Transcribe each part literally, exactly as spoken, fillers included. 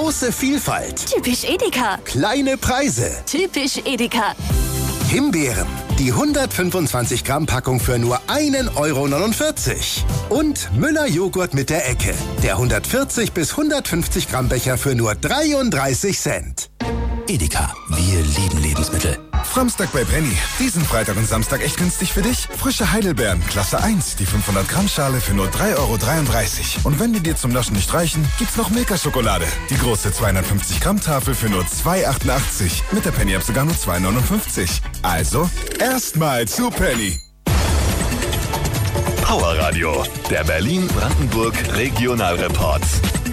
Große Vielfalt. Typisch Edeka. Kleine Preise. Typisch Edeka. Himbeeren. Die hundertfünfundzwanzig Gramm Packung für nur ein Euro neunundvierzig. Und Müller Joghurt mit der Ecke. Der hundertvierzig bis hundertfünfzig Gramm Becher für nur dreiunddreißig Cent. Edeka, wir lieben Lebensmittel. Framstag bei Penny. Diesen Freitag und Samstag echt günstig für dich. Frische Heidelbeeren, Klasse eins, die fünfhundert Gramm Schale für nur drei Euro dreiunddreißig. Und wenn die dir zum Naschen nicht reichen, gibt's noch Milka-Schokolade. Die große zweihundertfünfzig Gramm Tafel für nur zwei Euro achtundachtzig. Mit der Penny-App sogar nur zwei Euro neunundfünfzig. Also, erstmal zu Penny. Power Radio, der Berlin-Brandenburg Regionalreport.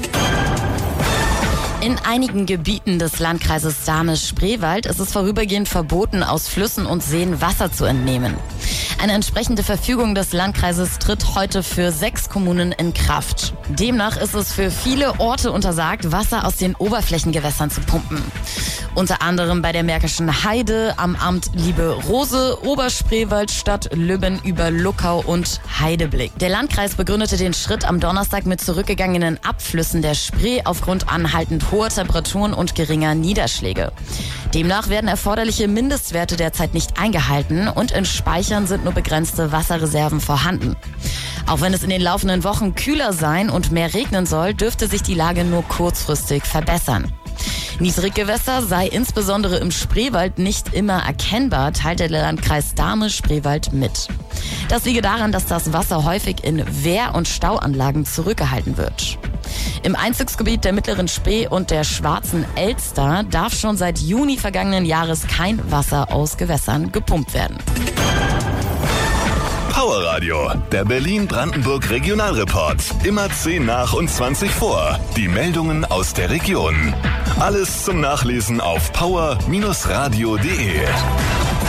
In einigen Gebieten des Landkreises Dahme-Spreewald ist es vorübergehend verboten, aus Flüssen und Seen Wasser zu entnehmen. Eine entsprechende Verfügung des Landkreises tritt heute für sechs Kommunen in Kraft. Demnach ist es für viele Orte untersagt, Wasser aus den Oberflächengewässern zu pumpen. Unter anderem bei der Märkischen Heide, am Amt Liebe Rose, Oberspreewald, Stadt Lübben über Luckau und Heideblick. Der Landkreis begründete den Schritt am Donnerstag mit zurückgegangenen Abflüssen der Spree aufgrund anhaltend hoher Temperaturen und geringer Niederschläge. Demnach werden erforderliche Mindestwerte derzeit nicht eingehalten und in Speichern sind nur begrenzte Wasserreserven vorhanden. Auch wenn es in den laufenden Wochen kühler sein und mehr regnen soll, dürfte sich die Lage nur kurzfristig verbessern. Niedriggewässer sei insbesondere im Spreewald nicht immer erkennbar, teilte der Landkreis Dahme-Spreewald mit. Das liege daran, dass das Wasser häufig in Wehr- und Stauanlagen zurückgehalten wird. Im Einzugsgebiet der Mittleren Spree und der Schwarzen Elster darf schon seit Juni vergangenen Jahres kein Wasser aus Gewässern gepumpt werden. Power Radio, der Berlin-Brandenburg Regionalreport. Immer zehn nach und zwanzig vor. Die Meldungen aus der Region. Alles zum Nachlesen auf power Bindestrich radio punkt de.